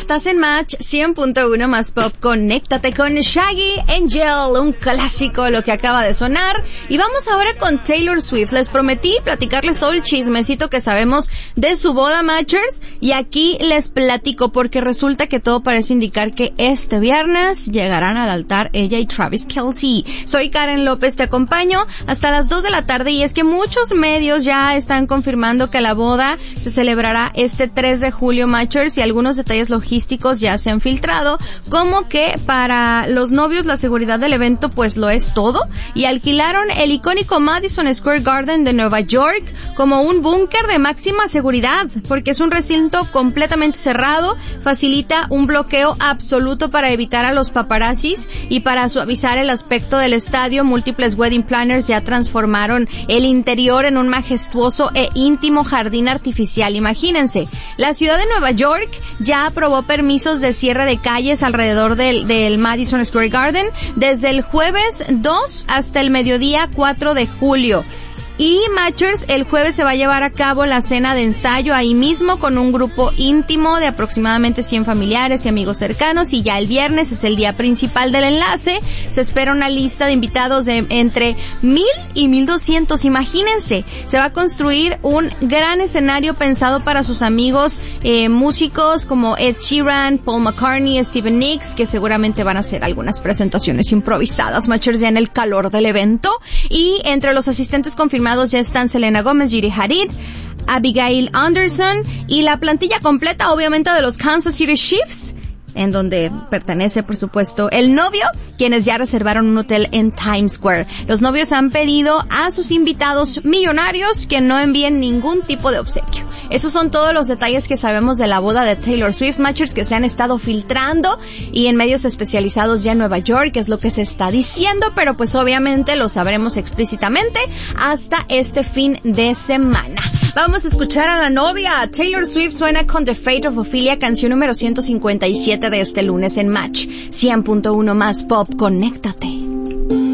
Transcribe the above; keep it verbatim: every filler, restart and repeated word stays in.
estás en Match cien punto uno más Pop. Conéctate con Shaggy Angel, un clásico, lo que acaba de sonar. Y vamos ahora con Taylor Swift. Les prometí platicarles todo el chismecito que sabemos de su boda, Matchers, y aquí les platico porque resulta que todo parece indicar que este viernes llegarán al altar ella y Travis Kelce. Soy Karen López, te acompaño hasta las dos de la tarde, y es que muchos medios ya están confirmando que la boda se celebrará este tres de julio, Matchers, y algunos detalles logísticos ya se han filtrado, como que para los novios la seguridad del evento pues lo es todo, y alquilaron el icónico Madison Square Garden de Nueva York como un búnker de máxima seguridad, porque es un recinto completamente cerrado, facilita un bloqueo absoluto para evitar a los paparazzis, y para suavizar el aspecto del estadio, múltiples wedding planners ya transformaron el interior en un majestuoso e íntimo jardín artificial. Imagínense, la ciudad de Nueva York ya aprobó permisos de cierre de calles alrededor del, del Madison Square Garden desde el jueves dos hasta el mediodía cuatro de julio. Y Matchers, el jueves se va a llevar a cabo la cena de ensayo ahí mismo con un grupo íntimo de aproximadamente cien familiares y amigos cercanos, y ya el viernes es el día principal del enlace. Se espera una lista de invitados de entre mil y mil doscientos. Imagínense, se va a construir un gran escenario pensado para sus amigos eh, músicos como Ed Sheeran, Paul McCartney, Stevie Nicks, que seguramente van a hacer algunas presentaciones improvisadas, Matchers, ya en el calor del evento. Y entre los asistentes confirmados ya están Selena Gómez, Gigi Hadid, Abigail Anderson y la plantilla completa, obviamente, de los Kansas City Chiefs, en donde pertenece, por supuesto, el novio, quienes ya reservaron un hotel en Times Square. Los novios han pedido a sus invitados millonarios que no envíen ningún tipo de obsequio. Esos son todos los detalles que sabemos de la boda de Taylor Swift, Matchers, que se han estado filtrando y en medios especializados ya en Nueva York, es lo que se está diciendo, pero pues obviamente lo sabremos explícitamente hasta este fin de semana. Vamos a escuchar a la novia. Taylor Swift suena con The Fate of Ophelia, canción número ciento cincuenta y siete de este lunes en Match cien punto uno más Pop. Conéctate.